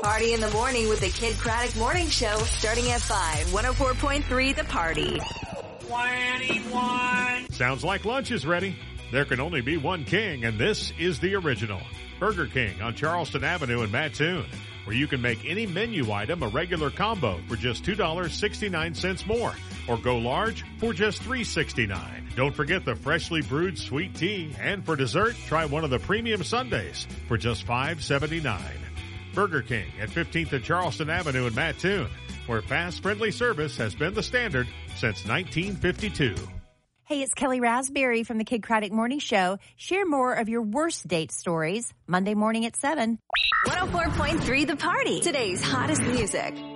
Party in the morning with the Kid Craddock Morning Show starting at 5. 104.3 The Party. 21. Sounds like lunch is ready. There can only be one king, and this is the original. Burger King on Charleston Avenue in Mattoon, where you can make any menu item a regular combo for just $2.69 more, or go large for just $3.69. Don't forget the freshly brewed sweet tea, and for dessert, try one of the premium sundaes for just $5.79. Burger King at 15th and Charleston Avenue in Mattoon, where fast, friendly service has been the standard since 1952. Hey, it's Kelly Raspberry from the Kid Craddock Morning Show. Share more of your worst date stories Monday morning at 7. 104.3 The Party. Today's hottest music.